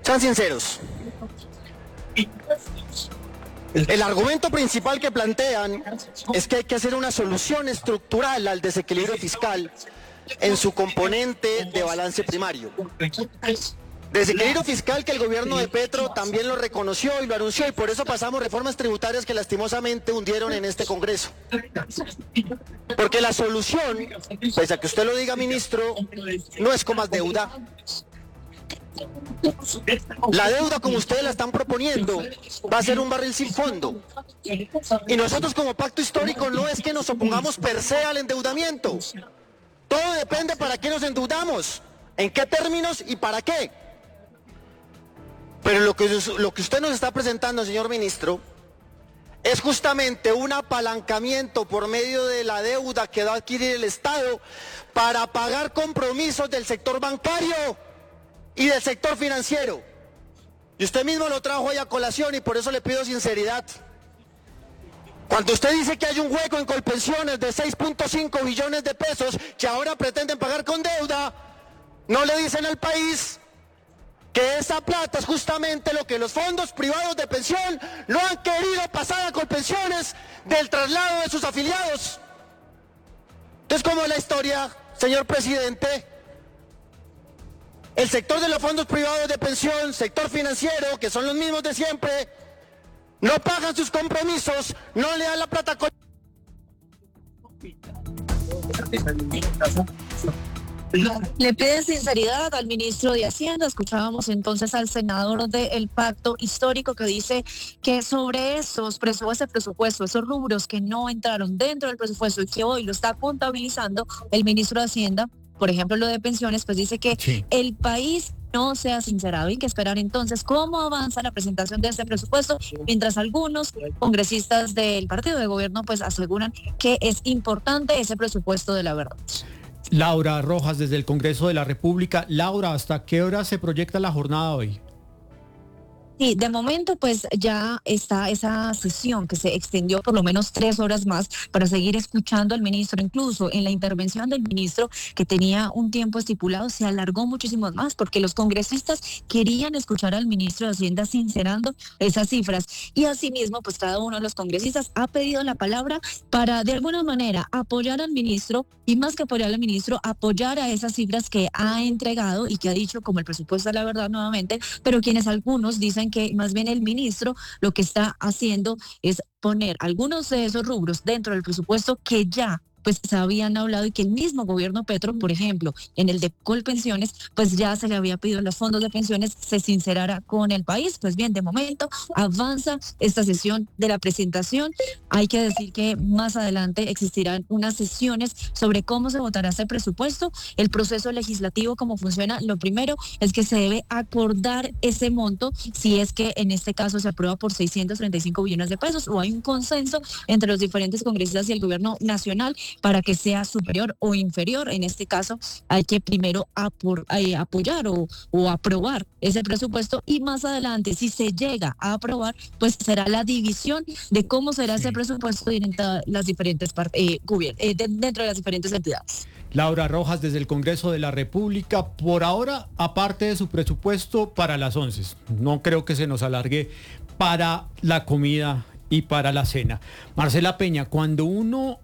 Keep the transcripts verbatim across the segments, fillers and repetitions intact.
Sean sinceros. El argumento principal que plantean es que hay que hacer una solución estructural al desequilibrio fiscal en su componente de balance primario. Desequilibrio fiscal que el gobierno de Petro también lo reconoció y lo anunció, y por eso pasamos reformas tributarias que lastimosamente hundieron en este Congreso. Porque la solución, pese a que usted lo diga, ministro, no es con más deuda. La deuda, como ustedes la están proponiendo, va a ser un barril sin fondo. Y nosotros como pacto histórico no es que nos opongamos per se al endeudamiento. Todo depende para qué nos endeudamos, en qué términos y para qué. Pero lo que, lo que usted nos está presentando, señor ministro, es justamente un apalancamiento por medio de la deuda que va a adquirir el Estado para pagar compromisos del sector bancario y del sector financiero. Y usted mismo lo trajo ahí a colación y por eso le pido sinceridad. Cuando usted dice que hay un hueco en Colpensiones de seis punto cinco billones de pesos que ahora pretenden pagar con deuda, no le dicen al país que esa plata es justamente lo que los fondos privados de pensión no han querido pasar a Colpensiones del traslado de sus afiliados. Entonces, ¿cómo es la historia, señor presidente? El sector de los fondos privados de pensión, sector financiero, que son los mismos de siempre, no pagan sus compromisos, no le dan la plata. Con... Le pide sinceridad al ministro de Hacienda. Escuchábamos entonces al senador del Pacto Histórico que dice que sobre esos presupuestos, ese presupuesto, esos rubros que no entraron dentro del presupuesto y que hoy lo está contabilizando el ministro de Hacienda, por ejemplo lo de pensiones, pues dice que sí, el país no se ha sincerado. Hay que esperar entonces cómo avanza la presentación de este presupuesto, mientras algunos congresistas del partido de gobierno pues aseguran que es importante ese presupuesto de la verdad. Laura Rojas, desde el Congreso de la República. Laura, ¿hasta qué hora se proyecta la jornada hoy? Sí, de momento pues ya está esa sesión que se extendió por lo menos tres horas más para seguir escuchando al ministro. Incluso en la intervención del ministro, que tenía un tiempo estipulado, se alargó muchísimo más porque los congresistas querían escuchar al ministro de Hacienda sincerando esas cifras. Y asimismo pues cada uno de los congresistas ha pedido la palabra para de alguna manera apoyar al ministro, y más que apoyar al ministro, apoyar a esas cifras que ha entregado y que ha dicho como el presupuesto de la verdad nuevamente, pero quienes algunos dicen que más bien el ministro lo que está haciendo es poner algunos de esos rubros dentro del presupuesto que ya pues se habían hablado y que el mismo gobierno Petro, por ejemplo, en el de Colpensiones, pues ya se le había pedido a los fondos de pensiones se sincerara con el país. Pues bien, de momento avanza esta sesión de la presentación. Hay que decir que más adelante existirán unas sesiones sobre cómo se votará este presupuesto, el proceso legislativo, cómo funciona. Lo primero es que se debe acordar ese monto, si es que en este caso se aprueba por seiscientos treinta y cinco billones de pesos o hay un consenso entre los diferentes congresistas y el gobierno nacional para que sea superior o inferior. En este caso hay que primero apor, eh, apoyar o, o aprobar ese presupuesto, y más adelante, si se llega a aprobar, pues será la división de cómo será sí. ese presupuesto dentro de las diferentes partes, eh, eh, dentro de las diferentes entidades. Laura Rojas, desde el Congreso de la República. Por ahora, aparte de su presupuesto para las once, no creo que se nos alargue para la comida y para la cena. Marcela Peña, cuando uno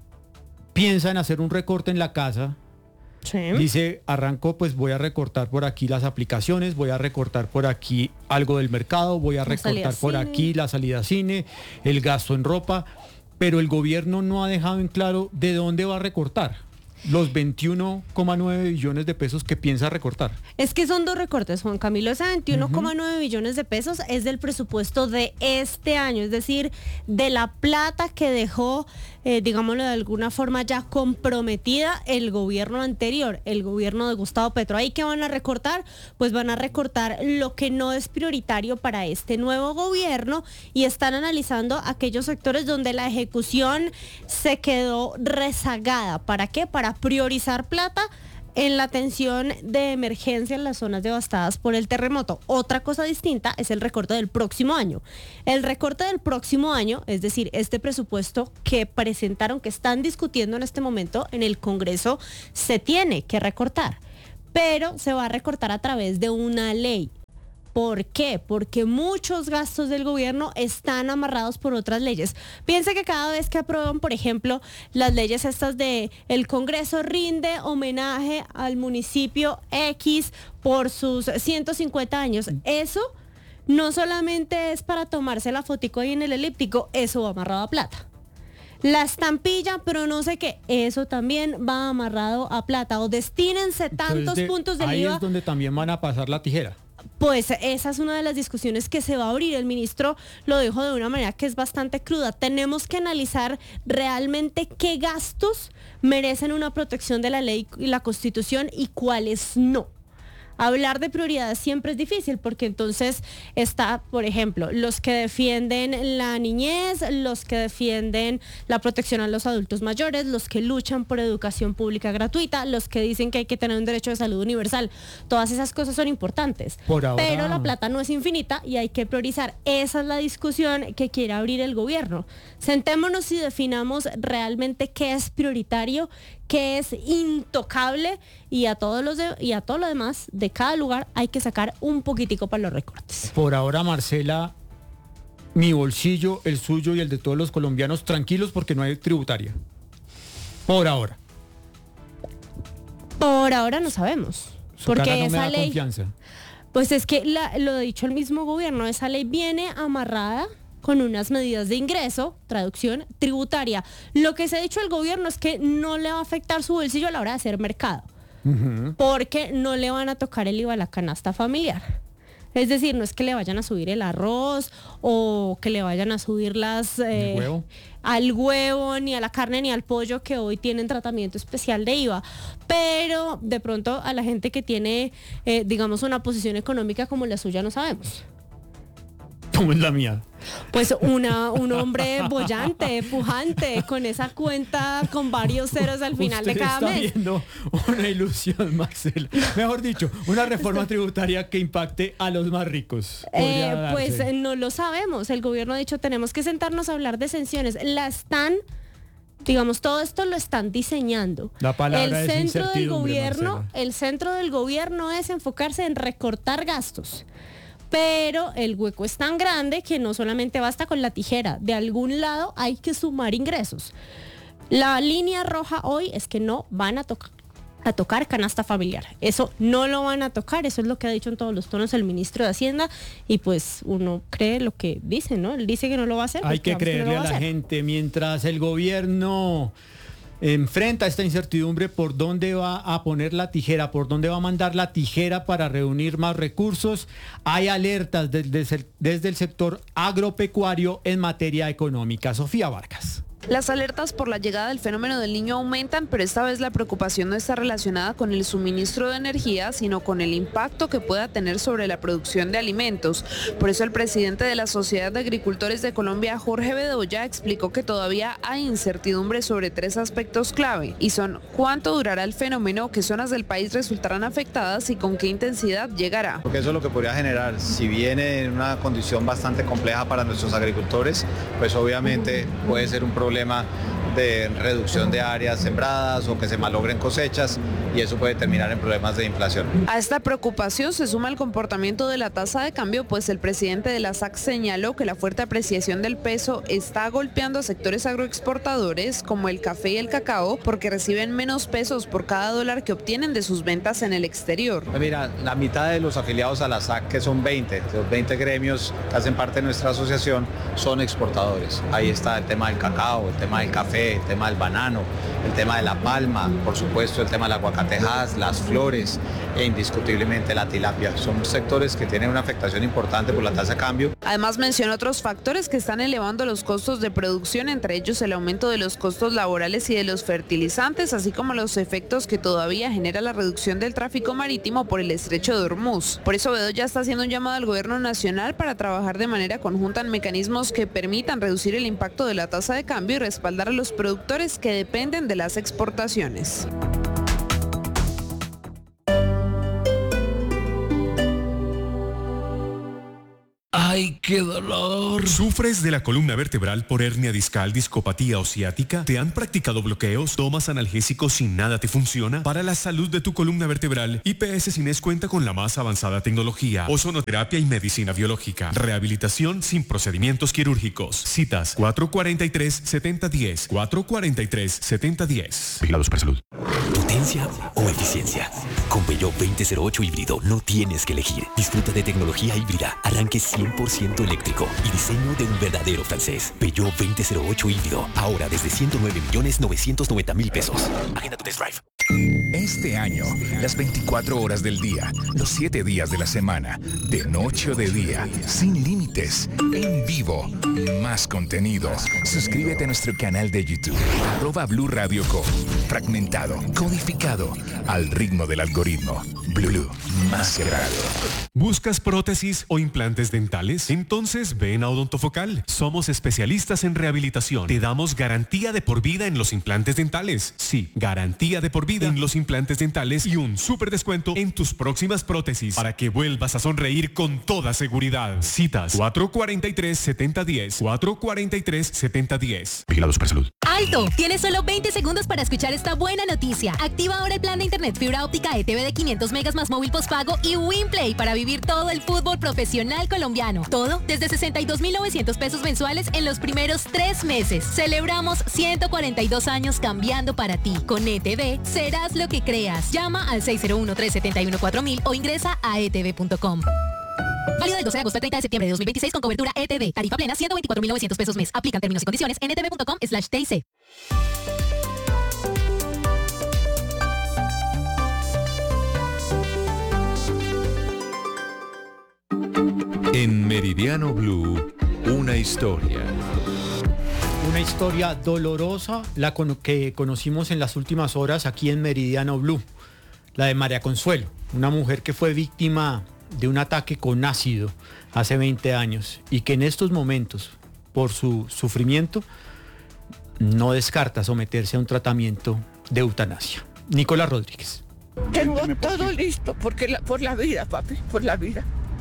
piensa en hacer un recorte en la casa, sí. dice, arranco, pues voy a recortar por aquí las aplicaciones, voy a recortar por aquí algo del mercado, voy a la recortar por cine. aquí la salida a cine, el gasto en ropa, pero el gobierno no ha dejado en claro de dónde va a recortar los veintiuno coma nueve billones de pesos que piensa recortar. Es que son dos recortes, Juan Camilo. Ese veintiuno coma nueve uh-huh. billones de pesos es del presupuesto de este año, es decir, de la plata que dejó, eh, digámoslo de alguna forma, ya comprometida el gobierno anterior, el gobierno de Gustavo Petro. ¿Ahí qué van a recortar? Pues van a recortar lo que no es prioritario para este nuevo gobierno, y están analizando aquellos sectores donde la ejecución se quedó rezagada. ¿Para qué? Para priorizar plata en la atención de emergencia en las zonas devastadas por el terremoto. Otra cosa distinta es el recorte del próximo año. El recorte del próximo año, es decir, este presupuesto que presentaron, que están discutiendo en este momento en el Congreso, se tiene que recortar, pero se va a recortar a través de una ley. ¿Por qué? Porque muchos gastos del gobierno están amarrados por otras leyes. Piensa que cada vez que aprueban, por ejemplo, las leyes estas de el Congreso rinde homenaje al municipio X por sus ciento cincuenta años, eso no solamente es para tomarse la fotico ahí en el elíptico, eso va amarrado a plata. La estampilla, pero no sé qué, eso también va amarrado a plata. O destínense tantos Entonces, de, puntos del ahí I V A. Es donde también van a pasar la tijera. Pues esa es una de las discusiones que se va a abrir. El ministro lo dijo de una manera que es bastante cruda. Tenemos que analizar realmente qué gastos merecen una protección de la ley y la Constitución y cuáles no. Hablar de prioridades siempre es difícil porque entonces está, por ejemplo, los que defienden la niñez, los que defienden la protección a los adultos mayores, los que luchan por educación pública gratuita, los que dicen que hay que tener un derecho de salud universal. Todas esas cosas son importantes. Por ahora... Pero la plata no es infinita y hay que priorizar. Esa es la discusión que quiere abrir el gobierno. Sentémonos y definamos realmente qué es prioritario, qué es intocable y a todos los de, y a todo lo demás de cada lugar hay que sacar un poquitico para los recortes. Por ahora, Marcela, mi bolsillo, el suyo y el de todos los colombianos tranquilos porque no hay tributaria. Por ahora. Por ahora no sabemos. Su porque cara no esa me da ley, confianza. pues es que la, lo ha dicho el mismo gobierno, esa ley viene amarrada con unas medidas de ingreso, traducción, tributaria. Lo que se ha dicho el gobierno es que no le va a afectar su bolsillo a la hora de hacer mercado, uh-huh. porque no le van a tocar el I V A a la canasta familiar. Es decir, no es que le vayan a subir el arroz o que le vayan a subir las eh, huevo? al huevo, ni a la carne, ni al pollo que hoy tienen tratamiento especial de I V A. Pero de pronto a la gente que tiene, eh, digamos, una posición económica como la suya no sabemos. ¿Cómo es la mía? Pues una, un hombre bollante, pujante, con esa cuenta con varios ceros al final Usted de cada está mes. viendo una ilusión, Marcela. Mejor dicho, una reforma tributaria que impacte a los más ricos. Eh, pues eh, no lo sabemos. El gobierno ha dicho tenemos que sentarnos a hablar de sanciones. La están, digamos, todo esto lo están diseñando. La palabra el es centro del incertidumbre, gobierno, Marcela. el centro del gobierno es enfocarse en recortar gastos. Pero el hueco es tan grande que no solamente basta con la tijera. De algún lado hay que sumar ingresos. La línea roja hoy es que no van a tocar a tocar canasta familiar. Eso no lo van a tocar, eso es lo que ha dicho en todos los tonos el ministro de Hacienda y pues uno cree lo que dice, ¿no? Él dice que no lo va a hacer. Hay pues que creerle que no a la gente mientras el gobierno enfrenta esta incertidumbre por dónde va a poner la tijera, por dónde va a mandar la tijera para reunir más recursos. Hay alertas desde, desde el sector agropecuario en materia económica. Sofía Vargas. Las alertas por la llegada del fenómeno del Niño aumentan, pero esta vez la preocupación no está relacionada con el suministro de energía, sino con el impacto que pueda tener sobre la producción de alimentos. Por eso el presidente de la Sociedad de Agricultores de Colombia, Jorge Bedoya, explicó que todavía hay incertidumbre sobre tres aspectos clave, y son cuánto durará el fenómeno, qué zonas del país resultarán afectadas y con qué intensidad llegará. Porque eso es lo que podría generar, si viene en una condición bastante compleja para nuestros agricultores, pues obviamente puede ser un problema de reducción de áreas sembradas o que se malogren cosechas y eso puede terminar en problemas de inflación. A esta preocupación se suma el comportamiento de la tasa de cambio, pues el presidente de la S A C señaló que la fuerte apreciación del peso está golpeando a sectores agroexportadores como el café y el cacao porque reciben menos pesos por cada dólar que obtienen de sus ventas en el exterior. Pues mira, la mitad de los afiliados a la S A C, que son veinte, los veinte gremios que hacen parte de nuestra asociación, son exportadores. Ahí está el tema del cacao, el tema del café, el tema del banano, el tema de la palma, por supuesto el tema del aguacatejas, las flores e indiscutiblemente la tilapia. Son sectores que tienen una afectación importante por la tasa de cambio. Además mencionó otros factores que están elevando los costos de producción, entre ellos el aumento de los costos laborales y de los fertilizantes, así como los efectos que todavía genera la reducción del tráfico marítimo por el estrecho de Hormuz. Por eso Bedoya está haciendo un llamado al gobierno nacional para trabajar de manera conjunta en mecanismos que permitan reducir el impacto de la tasa de cambio y respaldar a los productores que dependen de las exportaciones. ¡Ay, qué dolor! ¿Sufres de la columna vertebral por hernia discal, discopatía o ciática? ¿Te han practicado bloqueos? ¿Tomas analgésicos y nada te funciona? Para la salud de tu columna vertebral, I P S Cines cuenta con la más avanzada tecnología, ozonoterapia y medicina biológica. Rehabilitación sin procedimientos quirúrgicos. Citas cuatro cuatro tres, siete cero uno cero, cuatro cuatro tres, siete cero uno cero. Vigilados por salud. ¿Potencia o eficiencia? Con Peugeot veinte cero ocho híbrido no tienes que elegir. Disfruta de tecnología híbrida, arranque cien por ciento eléctrico y diseño de un verdadero francés. Peugeot veinte cero ocho híbrido, ahora desde ciento nueve millones novecientos noventa mil pesos. Agenda tu test drive. Este año, las veinticuatro horas del día, los siete días de la semana, de noche o de día, sin límites, en vivo, más contenido. Suscríbete a nuestro canal de YouTube, arroba Blue Radio Co. Fragmentado, codificado, al ritmo del algoritmo. Blue, más que radio. ¿Buscas prótesis o implantes dentales? Entonces ven a Odontofocal. Somos especialistas en rehabilitación. Te damos garantía de por vida en los implantes dentales. Sí, garantía de por vida en los implantes dentales y un súper descuento en tus próximas prótesis para que vuelvas a sonreír con toda seguridad. Citas cuatro cuatro tres, siete cero uno cero, cuatro cuatro tres, siete cero uno cero. Vigilados por salud. ¡Alto! Tienes solo veinte segundos para escuchar esta buena noticia. Activa ahora el plan de internet fibra óptica E T V de quinientos megas más móvil postpago y WinPlay para vivir todo el fútbol profesional colombiano. Todo desde sesenta y dos mil novecientos pesos mensuales en los primeros tres meses. Celebramos ciento cuarenta y dos años cambiando para ti. Con E T V serás lo que creas. Llama al seis cero uno, tres siete uno, cuatro mil o ingresa a e t v punto com. Válido del doce de agosto al treinta de septiembre de dos mil veintiséis con cobertura E T V. Tarifa plena ciento veinticuatro mil novecientos pesos mes. Aplican términos y condiciones en e t v punto com slash t i c. En Meridiano Blue, una historia. Una historia dolorosa, la con- que conocimos en las últimas horas aquí en Meridiano Blue. La de María Consuelo, una mujer que fue víctima de un ataque con ácido hace veinte años y que en estos momentos, por su sufrimiento, no descarta someterse a un tratamiento de eutanasia. Nicolás Rodríguez. Tengo todo listo porque la, por la vida, papi, por la vida.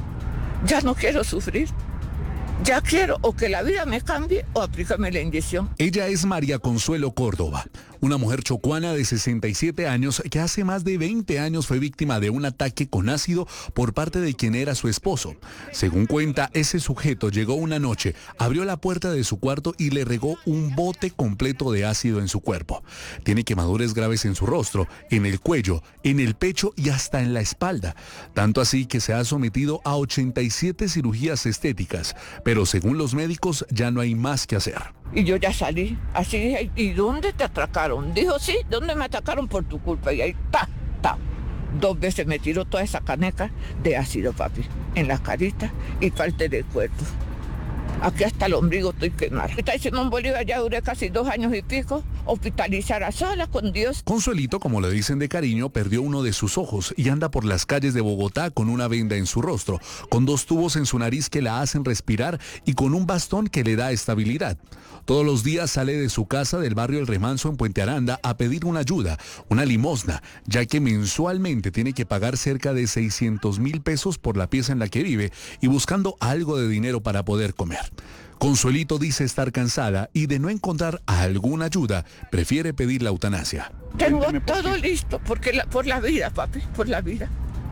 Ya no quiero sufrir. Ya quiero o que la vida me cambie o aplícame la inyección. Ella es María Consuelo Córdoba, una mujer chocuana de sesenta y siete años que hace más de veinte años fue víctima de un ataque con ácido por parte de quien era su esposo. Según cuenta, ese sujeto llegó una noche, abrió la puerta de su cuarto y le regó un bote completo de ácido en su cuerpo. Tiene quemaduras graves en su rostro, en el cuello, en el pecho y hasta en la espalda. Tanto así que se ha sometido a ochenta y siete cirugías estéticas, pero según los médicos ya no hay más que hacer. Y yo ya salí, así dije, ¿y dónde te atracaron? Dijo, sí, ¿dónde me atacaron? Por tu culpa. Y ahí, ta, ta. Dos veces me tiró toda esa caneca de ácido, papi, en la carita y parte del cuerpo. Aquí hasta el ombligo estoy quemada. Está Simón Bolívar, ya duré casi dos años y pico, hospitalizada sola con Dios. Consuelito, como le dicen de cariño, perdió uno de sus ojos y anda por las calles de Bogotá con una venda en su rostro, con dos tubos en su nariz que la hacen respirar y con un bastón que le da estabilidad. Todos los días sale de su casa del barrio El Remanso en Puente Aranda a pedir una ayuda, una limosna, ya que mensualmente tiene que pagar cerca de seiscientos mil pesos por la pieza en la que vive y buscando algo de dinero para poder comer. Consuelito dice estar cansada y de no encontrar alguna ayuda, prefiere pedir la eutanasia. Tengo todo listo porque la, por la vida, papi, por la vida.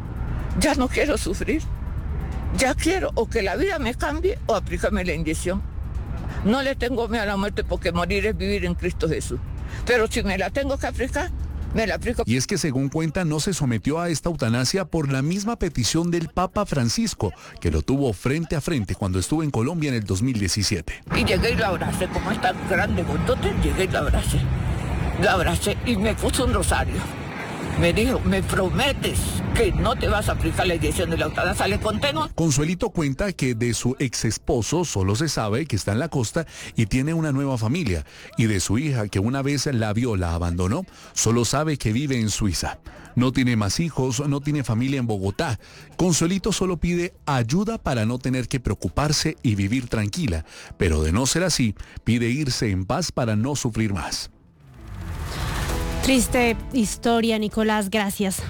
Ya no quiero sufrir. Ya quiero o que la vida me cambie o aplícame la inyección. No le tengo miedo a la muerte porque morir es vivir en Cristo Jesús. Pero si me la tengo que aplicar, me la aplico. Y es que según cuenta no se sometió a esta eutanasia por la misma petición del Papa Francisco, que lo tuvo frente a frente cuando estuvo en Colombia en el dos mil diecisiete. Y llegué y lo abracé, como está grande, bondote, llegué y lo abracé. Lo abracé y me puso un rosario. Me dijo, ¿me prometes que no te vas a aplicar la inyección de la eutanasia? ¿Le conté, no? Consuelito cuenta que de su ex esposo solo se sabe que está en la costa y tiene una nueva familia. Y de su hija, que una vez la vio, la abandonó, solo sabe que vive en Suiza. No tiene más hijos, no tiene familia en Bogotá. Consuelito solo pide ayuda para no tener que preocuparse y vivir tranquila. Pero de no ser así, pide irse en paz para no sufrir más. Triste historia, Nicolás, gracias.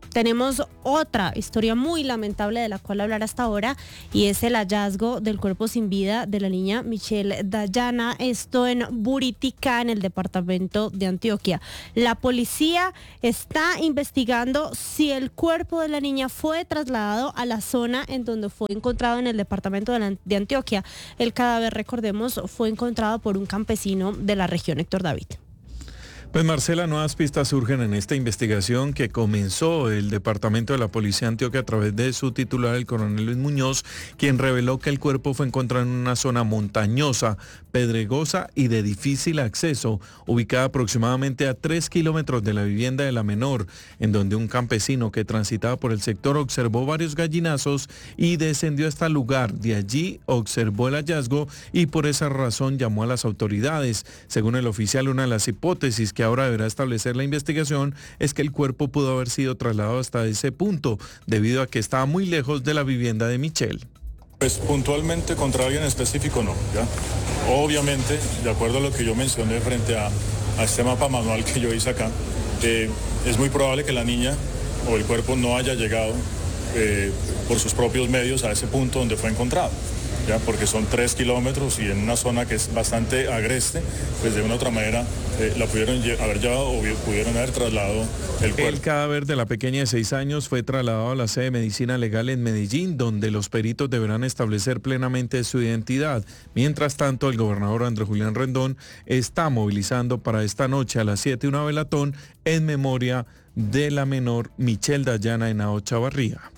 tenemos otra historia muy lamentable de la cual hablar hasta ahora, y es el hallazgo del cuerpo sin vida de la niña Michelle Dayana, esto en Buritica, en el departamento de Antioquia. La policía está investigando si el cuerpo de la niña fue trasladado a la zona en donde fue encontrado en el departamento de, la, de Antioquia. El cadáver, recordemos, fue encontrado por un campesino de la región. Héctor David. Pues Marcela, nuevas pistas surgen en esta investigación que comenzó el Departamento de la Policía de Antioquia a través de su titular, el coronel Luis Muñoz, quien reveló que el cuerpo fue encontrado en una zona montañosa, pedregosa y de difícil acceso, ubicada aproximadamente a tres kilómetros de la vivienda de la menor, en donde un campesino que transitaba por el sector observó varios gallinazos y descendió hasta el lugar. De allí observó el hallazgo y por esa razón llamó a las autoridades. Según el oficial, una de las hipótesis que ahora deberá establecer la investigación es que el cuerpo pudo haber sido trasladado hasta ese punto, debido a que estaba muy lejos de la vivienda de Michelle. Pues puntualmente contra alguien específico no, ¿ya? Obviamente, de acuerdo a lo que yo mencioné frente a, a este mapa manual que yo hice acá, eh, es muy probable que la niña o el cuerpo no haya llegado eh, por sus propios medios a ese punto donde fue encontrado. ¿Ya? Porque son tres kilómetros y en una zona que es bastante agreste, pues de una u otra manera eh, la pudieron haber llevado o pudieron haber trasladado el cuerpo. El cadáver de la pequeña de seis años fue trasladado a la sede de Medicina Legal en Medellín, donde los peritos deberán establecer plenamente su identidad. Mientras tanto, el gobernador Andrés Julián Rendón está movilizando para esta noche a las siete una velatón en memoria de la menor Michelle Dayana Henao Chavarría.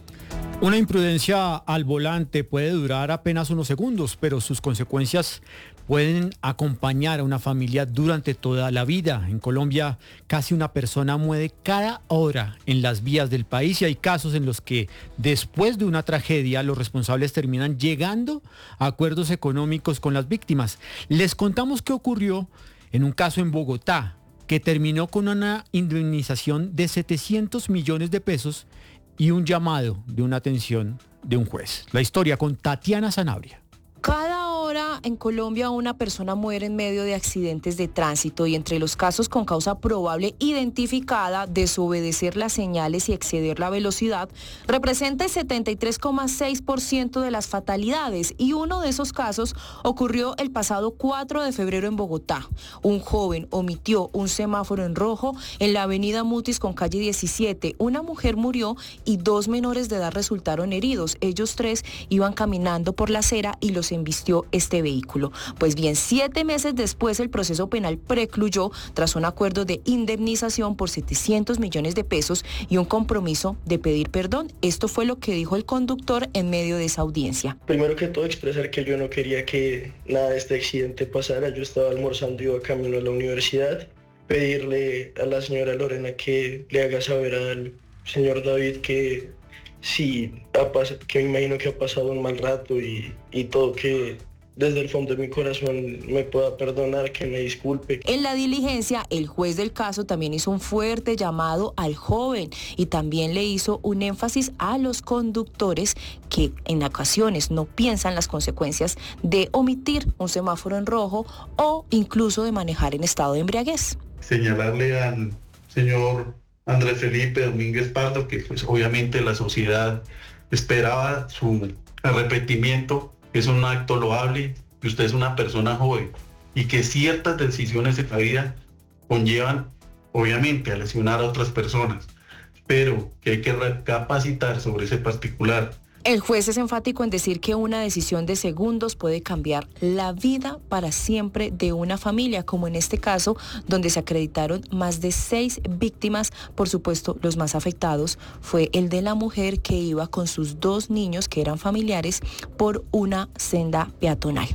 Una imprudencia al volante puede durar apenas unos segundos, pero sus consecuencias pueden acompañar a una familia durante toda la vida. En Colombia, casi una persona muere cada hora en las vías del país y hay casos en los que después de una tragedia los responsables terminan llegando a acuerdos económicos con las víctimas. Les contamos qué ocurrió en un caso en Bogotá, que terminó con una indemnización de setecientos millones de pesos y un llamado de una atención de un juez. La historia con Tatiana Sanabria. Cada hora en Colombia una persona muere en medio de accidentes de tránsito y entre los casos con causa probable identificada, desobedecer las señales y exceder la velocidad, representa el setenta y tres coma seis por ciento de las fatalidades y uno de esos casos ocurrió el pasado cuatro de febrero en Bogotá. Un joven omitió un semáforo en rojo en la avenida Mutis con calle diecisiete. Una mujer murió y dos menores de edad resultaron heridos. Ellos tres iban caminando por la acera y los embistió este vehículo. Pues bien, siete meses después el proceso penal precluyó tras un acuerdo de indemnización por setecientos millones de pesos y un compromiso de pedir perdón. Esto fue lo que dijo el conductor en medio de esa audiencia. Primero que todo expresar que yo no quería que nada de este accidente pasara. Yo estaba almorzando y iba camino a la universidad. Pedirle a la señora Lorena que le haga saber al señor David que sí, ha pasado, que me imagino que ha pasado un mal rato y, y todo, que desde el fondo de mi corazón me pueda perdonar, que me disculpe. En la diligencia, el juez del caso también hizo un fuerte llamado al joven y también le hizo un énfasis a los conductores que en ocasiones no piensan las consecuencias de omitir un semáforo en rojo o incluso de manejar en estado de embriaguez. Señalarle al señor Andrés Felipe Domínguez Pardo que pues obviamente la sociedad esperaba su arrepentimiento. Es un acto loable, que usted es una persona joven y que ciertas decisiones de la vida conllevan obviamente a lesionar a otras personas, pero que hay que recapacitar sobre ese particular. El juez es enfático en decir que una decisión de segundos puede cambiar la vida para siempre de una familia, como en este caso, donde se acreditaron más de seis víctimas. Por supuesto, los más afectados fue el de la mujer que iba con sus dos niños, que eran familiares, por una senda peatonal.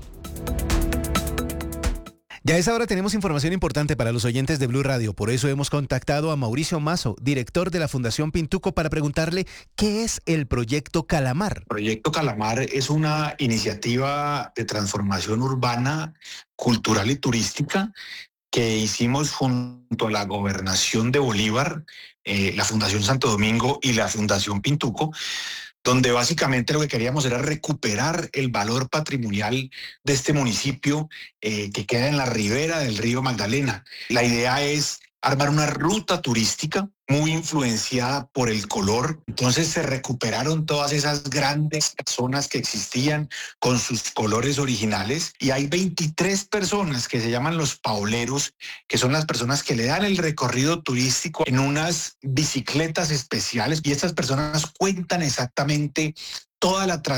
Ya a esa hora tenemos información importante para los oyentes de Blue Radio, por eso hemos contactado a Mauricio Mazo, director de la Fundación Pintuco, para preguntarle qué es el Proyecto Calamar. Proyecto Calamar es una iniciativa de transformación urbana, cultural y turística que hicimos junto a la Gobernación de Bolívar, eh, la Fundación Santo Domingo y la Fundación Pintuco, donde básicamente lo que queríamos era recuperar el valor patrimonial de este municipio eh, que queda en la ribera del río Magdalena. La idea es armar una ruta turística muy influenciada por el color. Entonces se recuperaron todas esas grandes casonas que existían con sus colores originales y hay veintitrés personas que se llaman los pauleros, que son las personas que le dan el recorrido turístico en unas bicicletas especiales y estas personas cuentan exactamente toda la